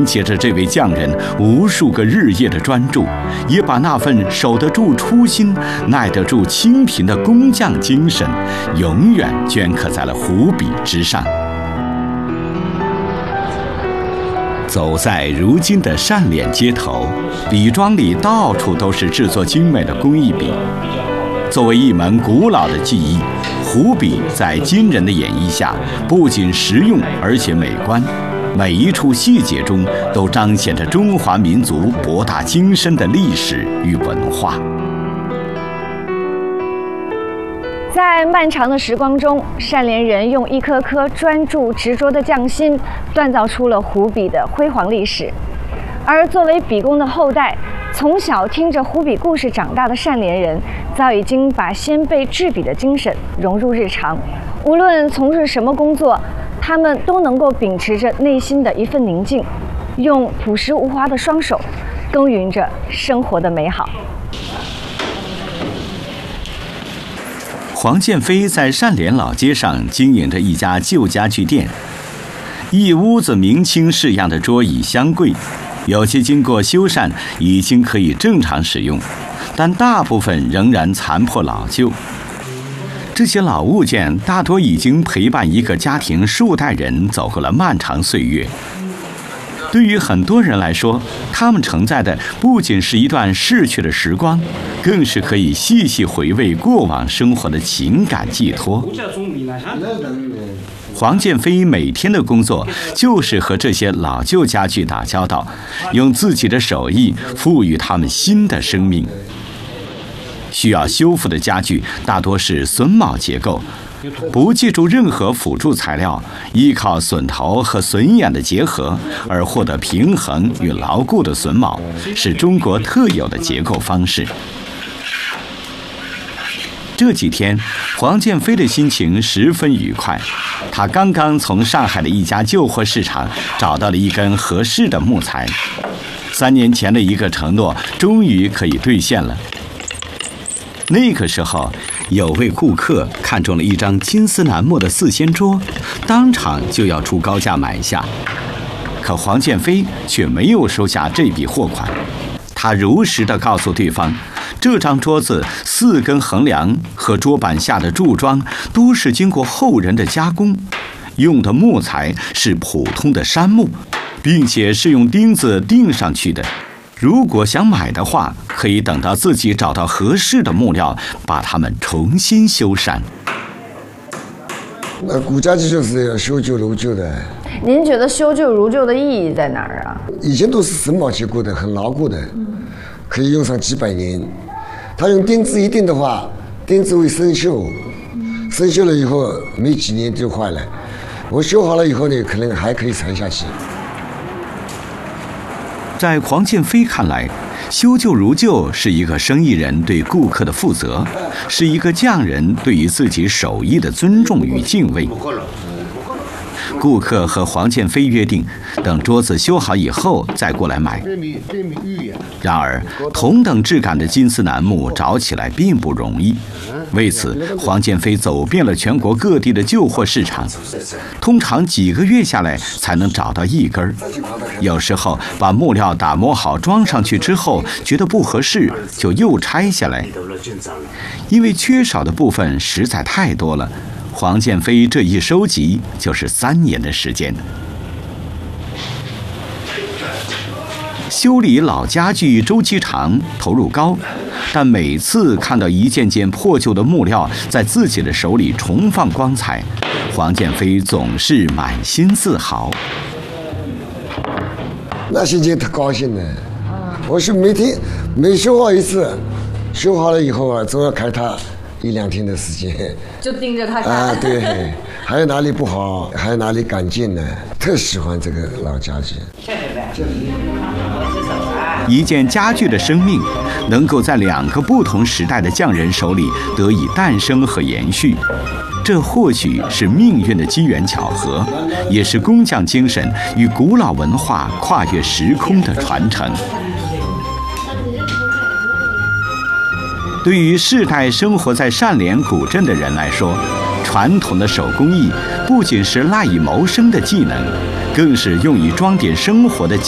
携着这位匠人无数个日夜的专注，也把那份守得住初心、耐得住清贫的工匠精神，永远镌刻在了湖笔之上。走在如今的单脸街头，笔庄里到处都是制作精美的工艺笔。作为一门古老的技艺，湖笔在今人的演绎下，不仅实用而且美观，每一处细节中都彰显着中华民族博大精深的历史与文化。 在漫长的时光中，单连人用一颗颗专注执着的匠心，锻造出了湖笔的辉煌历史。而作为笔工的后代，从小听着湖笔故事长大的单连人，早已经把先辈制笔的精神融入日常。无论从事什么工作，他们都能够秉持着内心的一份宁静，用朴实无华的双手，耕耘着生活的美好。 黄建飞在单连老街上经营着一家旧家具店，一屋子明清式样的桌椅箱柜，有些经过修缮，已经可以正常使用，但大部分仍然残破老旧。这些老物件大多已经陪伴一个家庭数代人走过了漫长岁月。对于很多人来说，他们承载的不仅是一段逝去的时光，更是可以细细回味过往生活的情感寄托。黄建飞每天的工作就是和这些老旧家具打交道，用自己的手艺赋予它们新的生命。需要修复的家具大多是榫卯结构，不借助任何辅助材料，依靠榫头和榫眼的结合而获得平衡与牢固的榫卯，是中国特有的结构方式。这几天，黄建飞的心情十分愉快。他刚刚从上海的一家旧货市场找到了一根合适的木材。3年前的一个承诺，终于可以兑现了。那个时候，有位顾客看中了一张金丝楠木的4仙桌，当场就要出高价买下。可黄建飞却没有收下这笔货款，他如实地告诉对方，这张桌子4根横梁和桌板下的柱桩都是经过后人的加工，用的木材是普通的杉木，并且是用钉子钉上去的。如果想买的话，可以等到自己找到合适的木料，把它们重新修缮。 那古家具就是要修旧如旧的。 您觉得修旧如旧的意义在哪儿啊？ 以前都是榫卯结构的，很牢固的，可以用上几百年。它用钉子一钉的话，钉子会生锈，生锈了以后没几年就坏了。我修好了以后呢，可能还可以传下去。 在黄建飞看来，修旧如旧是一个生意人对顾客的负责，是一个匠人对于自己手艺的尊重与敬畏。顾客和黄建飞约定，等桌子修好以后再过来买。然而，同等质感的金丝楠木找起来并不容易。为此，黄建飞走遍了全国各地的旧货市场，通常几个月下来才能找到一根。有时候把木料打磨好装上去之后，觉得不合适，就又拆下来。因为缺少的部分实在太多了，黄建飞这一收集就是3年的时间。修理老家具周期长，投入高，但每次看到一件件破旧的木料在自己的手里重放光彩，黄建飞总是满心自豪。 那心情特高兴的。我是每修好一次，修好了以后啊，总要开它1-2天的时间， 就盯着它看啊，对，还有哪里不好，还有哪里改进呢？特喜欢这个老家具。 一件家具的生命，能够在2个不同时代的匠人手里得以诞生和延续，这或许是命运的机缘巧合，也是工匠精神与古老文化跨越时空的传承。对于世代生活在单连古镇的人来说，传统的手工艺不仅是赖以谋生的技能，更是用以装点生活的